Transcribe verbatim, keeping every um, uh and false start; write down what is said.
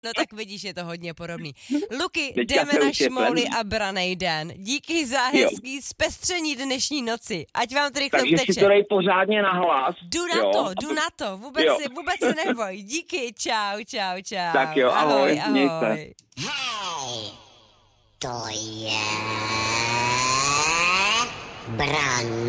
No tak vidíš, je to hodně podobný. Luky, jdeme na šmouly a branej den. Díky za hezký jo. zpestření dnešní noci. Ať vám to rychle Takže uteče. si to dej pořádně na hlas. Jdu na jo. to, jdu na to. Vůbec, si, vůbec se neboj. Díky, čau, čau, čau. Tak jo, ahoj, ahoj. ahoj. Hej, to je Bran.